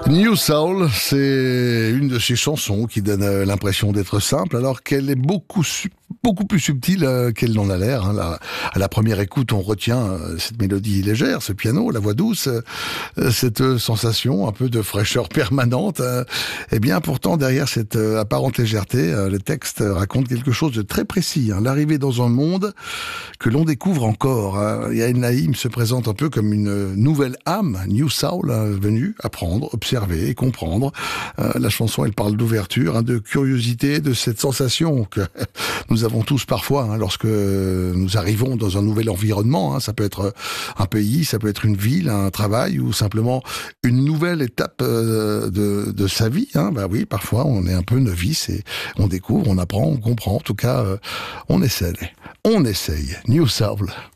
New Soul, c'est une de ces chansons qui donne l'impression d'être simple, alors qu'elle est beaucoup plus subtile qu'elle n'en a l'air. À la première écoute, on retient cette mélodie légère, ce piano, la voix douce, cette sensation un peu de fraîcheur permanente. Eh bien, pourtant, derrière cette apparente légèreté, le texte raconte quelque chose de très précis. L'arrivée dans un monde que l'on découvre encore. Yael Naïm se présente un peu comme une nouvelle âme, New Soul, venue apprendre, observer et comprendre. La chanson, elle parle d'ouverture, de curiosité, de cette sensation que nous avons tous parfois lorsque nous arrivons dans un nouvel environnement. Ça peut être un pays, ça peut être une ville, un travail ou simplement une nouvelle étape de sa vie. Bah oui, parfois on est un peu novice et on découvre, on apprend, on comprend. En tout cas, on essaye. On essaye. New Soul.